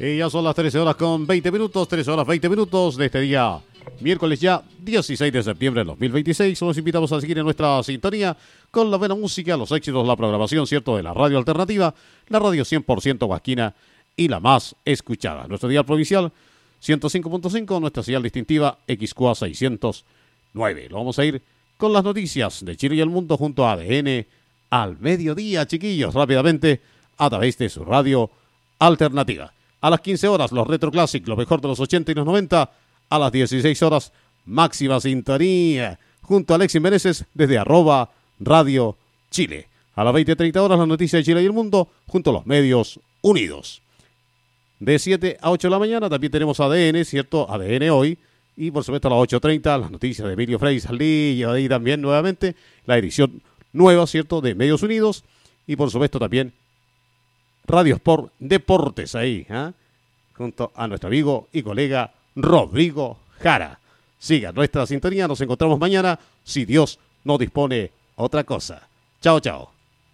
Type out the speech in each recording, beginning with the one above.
Y ya son las 13 horas con 20 minutos, 13 horas 20 minutos de este día, miércoles ya 16 de septiembre del 2026. Los invitamos a seguir en nuestra sintonía con la buena música, los éxitos, la programación, ¿cierto?, de la radio alternativa, la radio 100% huasquina y la más escuchada. Nuestro dial provincial 105.5, nuestra señal distintiva XQA 609. Lo vamos a ir con las noticias de Chile y el mundo junto a ADN al mediodía, chiquillos, rápidamente a través de su radio alternativa. A las 15 horas, los Retro Classic, lo mejor de los 80 y los 90. A las 16 horas, máxima sintonía, junto a Alexis Meneses desde @Radio Chile. A las 20:30 horas, las noticias de Chile y el mundo, junto a los medios unidos. De 7 a 8 de la mañana, también tenemos ADN, ¿cierto? ADN hoy. Y por supuesto a las 8:30, las noticias de Emilio Frey Saldillo, ahí también nuevamente, la edición nueva, ¿cierto?, de Medios Unidos. Y por supuesto también Radio Sport Deportes ahí, junto a nuestro amigo y colega Rodrigo Jara. Siga nuestra sintonía, nos encontramos mañana, si Dios no dispone otra cosa. Chao, chao.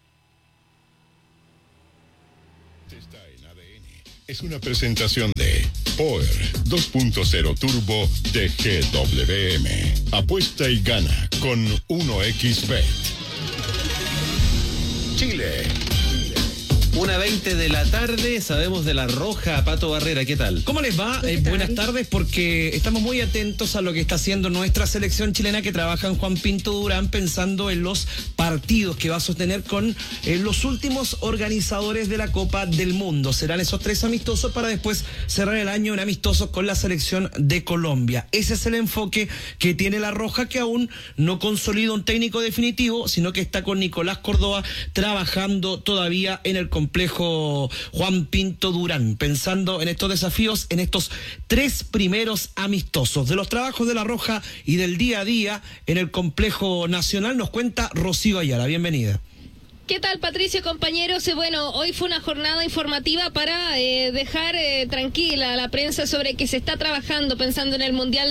Está en ADN. Es una presentación de Power 2.0 Turbo de GWM. Apuesta y gana con 1xBet. Chile. 1:20 de la tarde, sabemos de La Roja. Pato Barrera, ¿qué tal? ¿Cómo les va? Buenas tardes, porque estamos muy atentos a lo que está haciendo nuestra selección chilena, que trabaja en Juan Pinto Durán, pensando en los partidos que va a sostener con los últimos organizadores de la Copa del Mundo. Serán esos 3 amistosos para después cerrar el año en amistosos con la selección de Colombia. Ese es el enfoque que tiene La Roja, que aún no consolida un técnico definitivo, sino que está con Nicolás Córdoba trabajando todavía en el complejo Juan Pinto Durán, pensando en estos desafíos, en estos 3 primeros amistosos. De los trabajos de La Roja y del día a día en el complejo nacional nos cuenta Rocío Ayala. Bienvenida. ¿Qué tal, Patricio, compañeros? Bueno, hoy fue una jornada informativa para dejar tranquila a la prensa sobre que se está trabajando pensando en el Mundial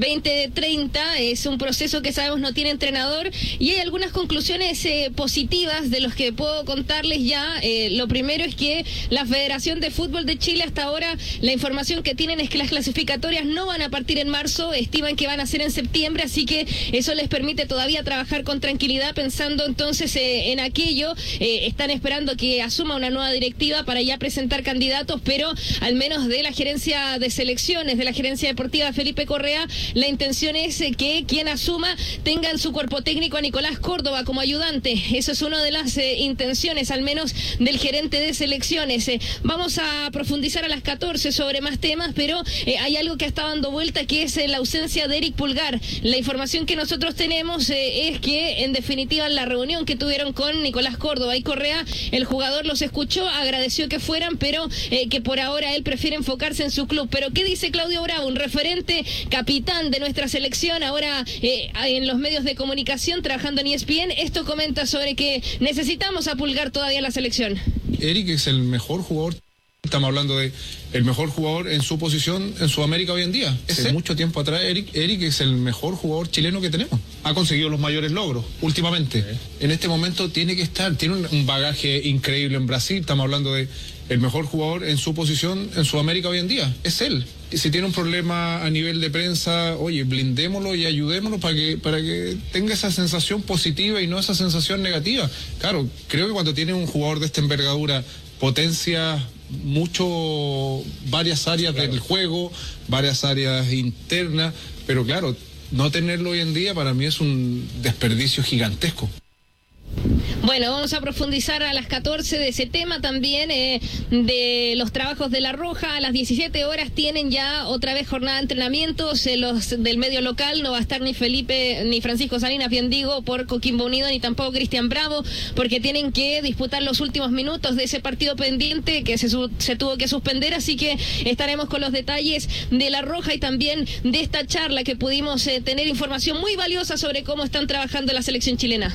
2030. Es un proceso que sabemos no tiene entrenador y hay algunas conclusiones positivas de los que puedo contarles ya. Lo primero es que la Federación de Fútbol de Chile hasta ahora, la información que tienen es que las clasificatorias no van a partir en marzo, estiman que van a ser en septiembre, así que eso les permite todavía trabajar con tranquilidad pensando entonces en aquello. Están esperando que asuma una nueva directiva para ya presentar candidatos, pero al menos de la gerencia de selecciones, de la gerencia deportiva Felipe Correa, la intención es que quien asuma tenga en su cuerpo técnico a Nicolás Córdoba como ayudante. Eso es una de las intenciones, al menos del gerente de selecciones. Vamos a profundizar a las 14 sobre más temas, pero hay algo que está dando vuelta, que es la ausencia de Eric Pulgar. La información que nosotros tenemos es que, en definitiva, en la reunión que tuvieron con Nicolás Córdoba y Correa, el jugador los escuchó, agradeció que fueran, pero que por ahora él prefiere enfocarse en su club. Pero ¿qué dice Claudio Bravo, un referente, capitán de nuestra selección, ahora en los medios de comunicación, trabajando en ESPN? Esto comenta sobre que necesitamos a Pulgar todavía en la selección. Eric es el mejor jugador. Estamos hablando de el mejor jugador en su posición en Sudamérica hoy en día. Hace mucho tiempo atrás, Eric es el mejor jugador chileno que tenemos. Ha conseguido los mayores logros últimamente. En este momento tiene que estar, tiene un bagaje increíble en Brasil. Estamos hablando de el mejor jugador en su posición en Sudamérica hoy en día. Es él. Y si tiene un problema a nivel de prensa, oye, blindémoslo y ayudémoslo para que tenga esa sensación positiva y no esa sensación negativa. Claro, creo que cuando tiene un jugador de esta envergadura, potencia mucho varias áreas del juego, varias áreas internas, pero claro, no tenerlo hoy en día para mí es un desperdicio gigantesco. Bueno, vamos a profundizar a las 14 de ese tema también, de los trabajos de La Roja. A las 17 horas tienen ya otra vez jornada de entrenamientos. Los del medio local no va a estar ni Felipe ni Francisco Salinas, bien digo, por Coquimbo Unido, ni tampoco Cristian Bravo, porque tienen que disputar los últimos minutos de ese partido pendiente que se tuvo que suspender. Así que estaremos con los detalles de La Roja y también de esta charla que pudimos tener información muy valiosa sobre cómo están trabajando la selección chilena.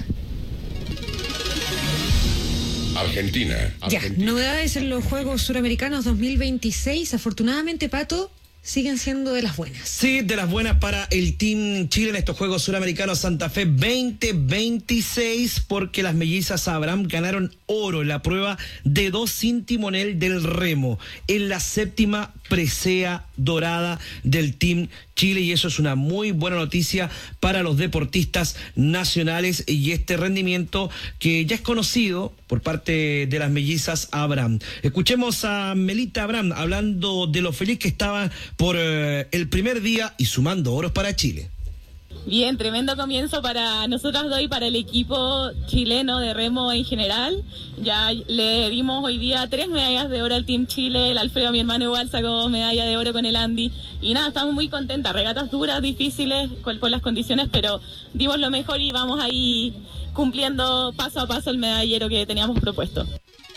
Argentina. Ya, novedades en los Juegos Suramericanos 2026. Afortunadamente, Pato, siguen siendo de las buenas. Sí, de las buenas para el Team Chile en estos Juegos Suramericanos Santa Fe 2026, porque las mellizas Abraham ganaron oro en la prueba de 2 sin timonel del remo, en la 7ª presea dorada del Team Chile, y eso es una muy buena noticia para los deportistas nacionales y este rendimiento que ya es conocido por parte de las mellizas Abraham. Escuchemos a Melita Abraham hablando de lo feliz que estaba por el primer día y sumando oros para Chile. Bien, tremendo comienzo para nosotras dos y para el equipo chileno de remo en general. Ya le dimos hoy día 3 medallas de oro al Team Chile. El Alfredo, mi hermano, igual sacó medalla de oro con el Andy. Y nada, estamos muy contentas. Regatas duras, difíciles por las condiciones, pero dimos lo mejor y vamos ahí cumpliendo paso a paso el medallero que teníamos propuesto.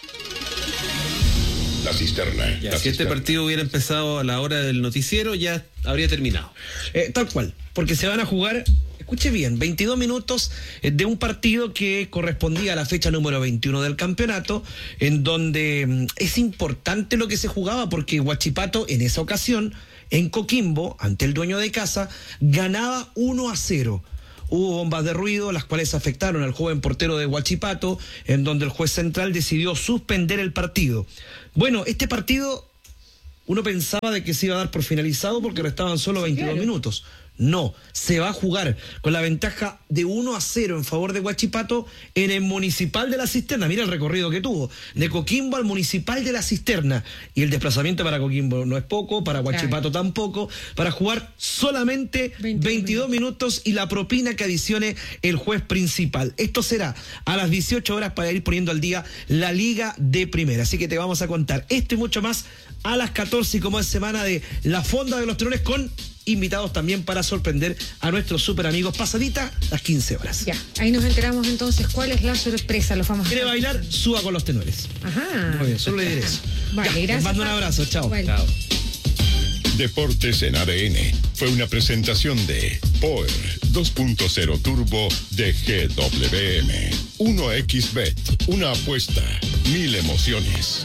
La cisterna. Si este partido hubiera empezado a la hora del noticiero, ya habría terminado. Tal cual, porque se van a jugar, escuche bien, 22 minutos de un partido que correspondía a la fecha número 21 del campeonato, en donde es importante lo que se jugaba, porque Huachipato en esa ocasión, en Coquimbo, ante el dueño de casa, ganaba 1-0. Hubo bombas de ruido, las cuales afectaron al joven portero de Huachipato, en donde el juez central decidió suspender el partido. Bueno, este partido uno pensaba de que se iba a dar por finalizado porque restaban solo 22 minutos. No, se va a jugar con la ventaja de 1-0 en favor de Huachipato en el Municipal de la Cisterna. Mira el recorrido que tuvo, de Coquimbo al Municipal de la Cisterna. Y el desplazamiento para Coquimbo no es poco, para Huachipato tampoco, para jugar solamente 22 minutos y la propina que adicione el juez principal. Esto será a las 18 horas para ir poniendo al día la Liga de Primera. Así que te vamos a contar esto y mucho más a las 14, y como es semana de la Fonda de los Telones, con invitados también para sorprender a nuestros super amigos, pasadita las 15 horas. Ya, ahí nos enteramos entonces cuál es la sorpresa. Los vamos a... ¿Quiere bailar? Suba con los tenores. Ajá. Muy bien, solo le diré eso. Vale, ya, gracias. Les mando un abrazo, chao. Vale. Chao. Deportes en ADN fue una presentación de Power 2.0 Turbo de GWM. 1xBet, una apuesta, 1000 emociones.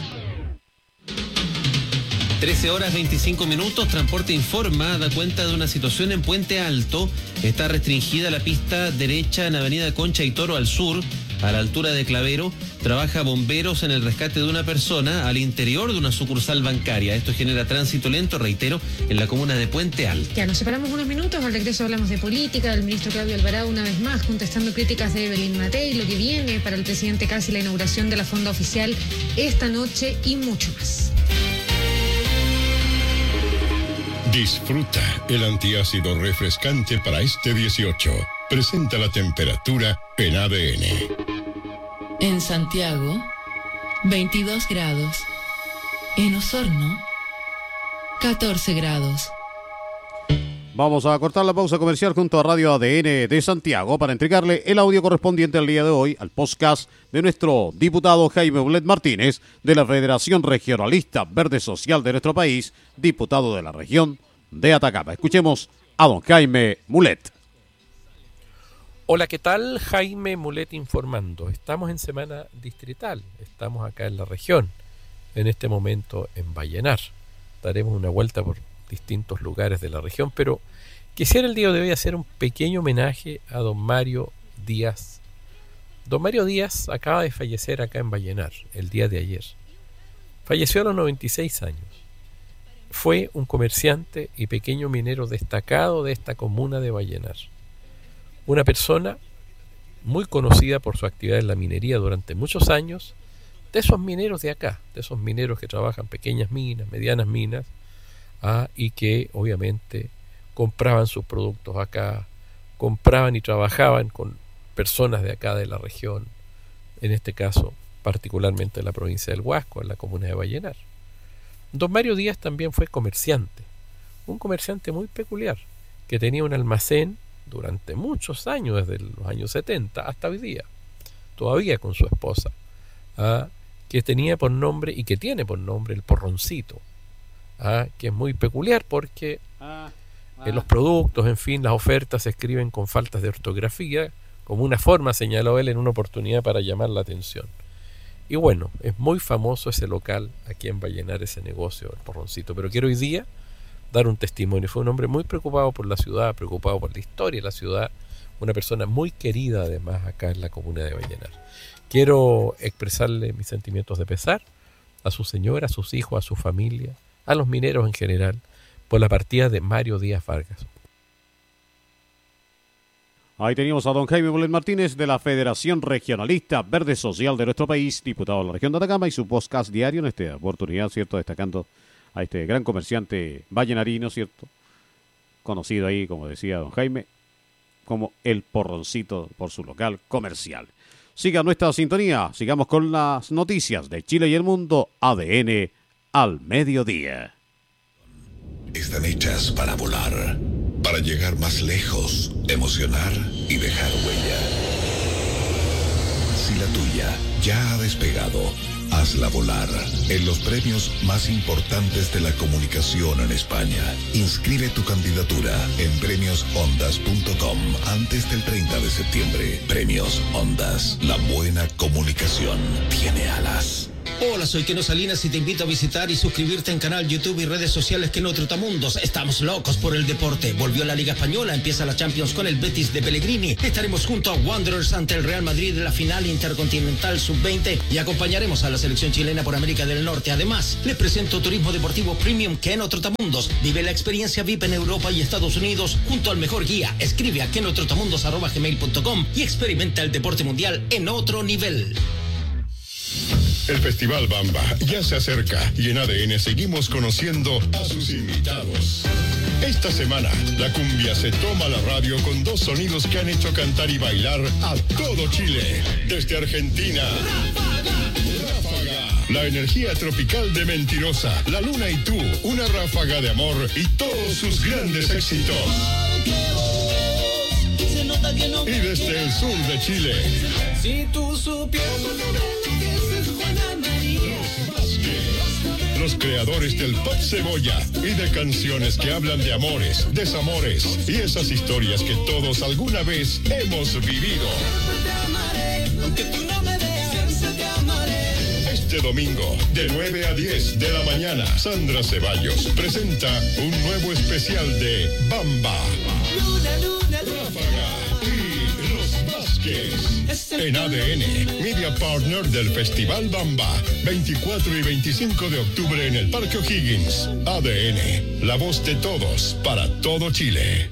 13 horas 25 minutos, Transporte Informa da cuenta de una situación en Puente Alto. Está restringida la pista derecha en Avenida Concha y Toro al sur, a la altura de Clavero. Trabaja bomberos en el rescate de una persona al interior de una sucursal bancaria. Esto genera tránsito lento, reitero, en la comuna de Puente Alto. Ya, nos separamos unos minutos, al regreso hablamos de política, del ministro Claudio Alvarado una vez más, contestando críticas de Evelyn Matei, lo que viene para el presidente Casi, la inauguración de la fonda oficial esta noche y mucho más. Disfruta el antiácido refrescante para este 18. Presenta la temperatura en ADN. En Santiago, 22 grados. En Osorno, 14 grados. Vamos a cortar la pausa comercial junto a Radio ADN de Santiago para entregarle el audio correspondiente al día de hoy al podcast de nuestro diputado Jaime Mulet Martínez de la Federación Regionalista Verde Social de nuestro país, diputado de la región de Atacama. Escuchemos a don Jaime Mulet. Hola, ¿qué tal? Jaime Mulet informando. Estamos en semana distrital, estamos acá en la región, en este momento en Vallenar. Daremos una vuelta por distintos lugares de la región, pero quisiera el día de hoy hacer un pequeño homenaje a don Mario Díaz. Don Mario Díaz acaba de fallecer acá en Vallenar el día de ayer. Falleció a los 96 años. Fue un comerciante y pequeño minero destacado de esta comuna de Vallenar. Una persona muy conocida por su actividad en la minería durante muchos años, de esos mineros de acá, de esos mineros que trabajan pequeñas minas, medianas minas, y que obviamente compraban sus productos acá, compraban y trabajaban con personas de acá de la región, en este caso particularmente en la provincia del Huasco, en la comuna de Vallenar. Don Mario Díaz también fue comerciante, un comerciante muy peculiar, que tenía un almacén durante muchos años, desde los años 70 hasta hoy día, todavía con su esposa, que tenía por nombre y que tiene por nombre el Porroncito, que es muy peculiar porque los productos, en fin, las ofertas se escriben con faltas de ortografía, como una forma, señaló él en una oportunidad, para llamar la atención. Y bueno, es muy famoso ese local aquí en Vallenar, ese negocio, el Porroncito. Pero quiero hoy día dar un testimonio. Fue un hombre muy preocupado por la ciudad, preocupado por la historia de la ciudad, una persona muy querida además acá en la comuna de Vallenar. Quiero expresarle mis sentimientos de pesar a su señora, a sus hijos, a su familia, a los mineros en general, por la partida de Mario Díaz Vargas. Ahí teníamos a don Jaime Mulet Martínez de la Federación Regionalista Verde Social de nuestro país, diputado de la región de Atacama, y su podcast diario en esta oportunidad, ¿cierto? Destacando a este gran comerciante vallenarino, ¿cierto? Conocido ahí, como decía don Jaime, como el Porroncito por su local comercial. Siga nuestra sintonía, sigamos con las noticias de Chile y el mundo, ADN al mediodía. Están hechas para volar, para llegar más lejos, emocionar y dejar huella. Si la tuya ya ha despegado, hazla volar en los premios más importantes de la comunicación en España. Inscribe tu candidatura en premiosondas.com antes del 30 de septiembre. Premios Ondas. La buena comunicación tiene alas. Hola, soy Keno Salinas y te invito a visitar y suscribirte en canal YouTube y redes sociales Keno Trotamundos. Estamos locos por el deporte. Volvió la Liga Española, empieza la Champions con el Betis de Pellegrini. Estaremos junto a Wanderers ante el Real Madrid en la final intercontinental sub-20 y acompañaremos a la selección chilena por América del Norte. Además, les presento Turismo Deportivo Premium Keno Trotamundos. Vive la experiencia VIP en Europa y Estados Unidos junto al mejor guía. Escribe a kenotrotamundos@gmail.com y experimenta el deporte mundial en otro nivel. El Festival Bamba ya se acerca y en ADN seguimos conociendo a sus invitados. Esta semana, la cumbia se toma la radio con dos sonidos que han hecho cantar y bailar a todo Chile. Desde Argentina, Ráfaga, la energía tropical de Mentirosa, La Luna y Tú, una ráfaga de amor y todos sus grandes éxitos. Y desde el sur de Chile, Si tú supieras los creadores del pop cebolla y de canciones que hablan de amores, desamores y esas historias que todos alguna vez hemos vivido. Este domingo, de 9 a 10 de la mañana, Sandra Ceballos presenta un nuevo especial de Bamba, Ráfaga y Los Vázquez. En ADN, media partner del Festival Bamba, 24 y 25 de octubre en el Parque O'Higgins. ADN, la voz de todos, para todo Chile.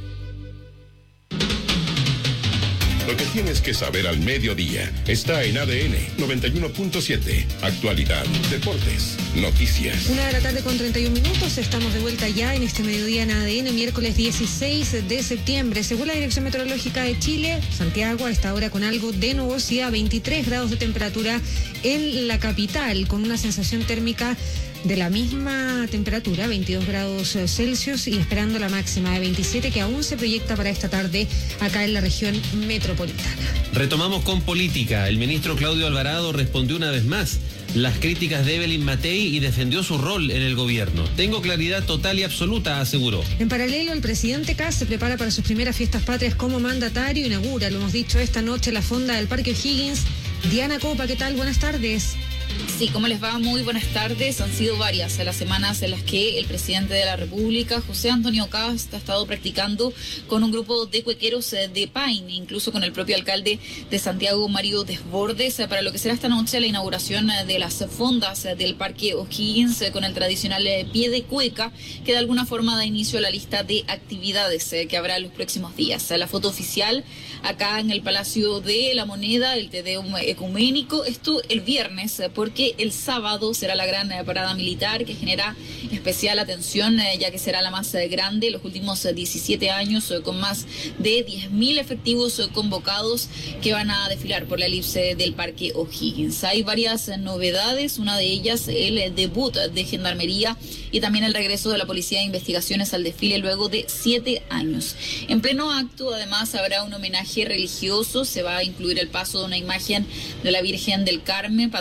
Lo que tienes que saber al mediodía está en ADN 91.7. Actualidad, deportes, noticias. 1:31 a.m. Estamos de vuelta ya en este mediodía en ADN, miércoles 16 de septiembre. Según la Dirección Meteorológica de Chile, Santiago a esta hora con algo de nubosidad, 23 grados de temperatura en la capital, con una sensación térmica de la misma temperatura, 22 grados Celsius, y esperando la máxima de 27 que aún se proyecta para esta tarde acá en la región metropolitana. Retomamos con política. El ministro Claudio Alvarado respondió una vez más las críticas de Evelyn Matei y defendió su rol en el gobierno. Tengo claridad total y absoluta, aseguró. En paralelo, el presidente Kast se prepara para sus primeras fiestas patrias como mandatario. Inaugura, lo hemos dicho, esta noche la fonda del Parque O'Higgins. Diana Copa, ¿qué tal? Buenas tardes. Sí, ¿cómo les va? Muy buenas tardes. Han sido varias las semanas en las que el presidente de la República, José Antonio Kast, ha estado practicando con un grupo de cuequeros de Paine, incluso con el propio alcalde de Santiago, Mario Desbordes, para lo que será esta noche la inauguración de las fondas del Parque O'Higgins con el tradicional pie de cueca, que de alguna forma da inicio a la lista de actividades que habrá en los próximos días. La foto oficial acá en el Palacio de la Moneda, el Te Deum ecuménico, esto el viernes, porque el sábado será la gran parada militar que genera especial atención, ya que será la más grande en los últimos 17 años, con más de 10.000 efectivos convocados que van a desfilar por la elipse del Parque O'Higgins. Hay varias novedades, una de ellas el debut de Gendarmería y también el regreso de la Policía de Investigaciones al desfile luego de 7 años. En pleno acto, además, habrá un homenaje religioso. Se va a incluir el paso de una imagen de la Virgen del Carmen, patrona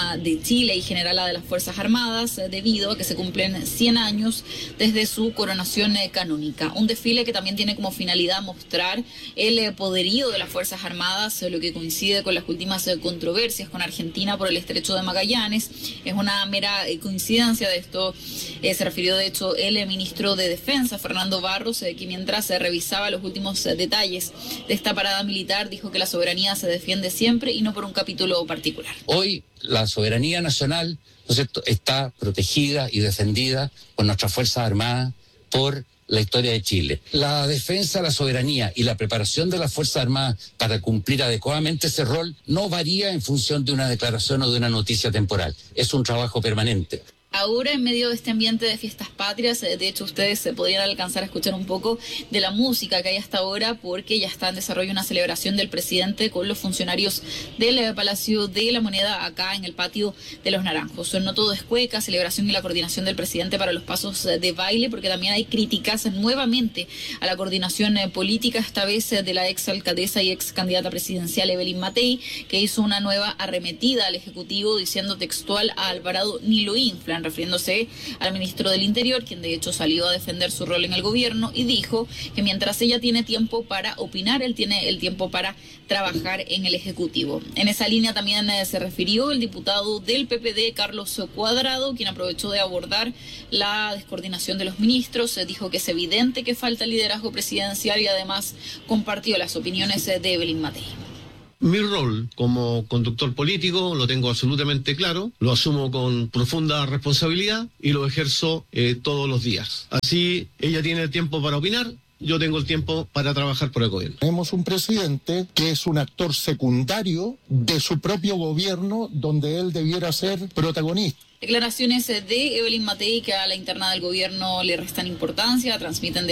Soberana de Chile y generala de las Fuerzas Armadas, debido a que se cumplen 100 años desde su coronación canónica. Un desfile que también tiene como finalidad mostrar el poderío de las Fuerzas Armadas, lo que coincide con las últimas controversias con Argentina por el Estrecho de Magallanes. Es una mera coincidencia. De esto se refirió de hecho el ministro de Defensa, Fernando Barros, que mientras se revisaba los últimos detalles de esta parada militar, dijo que la soberanía se defiende siempre y no por un capítulo particular. Hoy la soberanía nacional, ¿no es cierto?, está protegida y defendida por nuestras Fuerzas Armadas, por la historia de Chile. La defensa de la soberanía y la preparación de las Fuerzas Armadas para cumplir adecuadamente ese rol no varía en función de una declaración o de una noticia temporal. Es un trabajo permanente. Ahora, en medio de este ambiente de fiestas patrias, de hecho ustedes podrían alcanzar a escuchar un poco de la música que hay hasta ahora, porque ya está en desarrollo una celebración del presidente con los funcionarios del Palacio de la Moneda acá en el patio de Los Naranjos. No todo es cueca, celebración y la coordinación del presidente para los pasos de baile, porque también hay críticas nuevamente a la coordinación política, esta vez de la ex alcaldesa y ex candidata presidencial Evelyn Matei, que hizo una nueva arremetida al Ejecutivo diciendo textual: a Alvarado ni lo inflan, refiriéndose al ministro del Interior, quien de hecho salió a defender su rol en el gobierno y dijo que mientras ella tiene tiempo para opinar, él tiene el tiempo para trabajar en el Ejecutivo. En esa línea también se refirió el diputado del PPD, Carlos Cuadrado, quien aprovechó de abordar la descoordinación de los ministros. Dijo que es evidente que falta liderazgo presidencial y además compartió las opiniones de Evelyn Matei. Mi rol como conductor político lo tengo absolutamente claro, lo asumo con profunda responsabilidad y lo ejerzo todos los días. Así ella tiene el tiempo para opinar, yo tengo el tiempo para trabajar por el gobierno. Tenemos un presidente que es un actor secundario de su propio gobierno, donde él debiera ser protagonista. Declaraciones de Evelyn Matei que a la interna del gobierno le restan importancia, transmiten de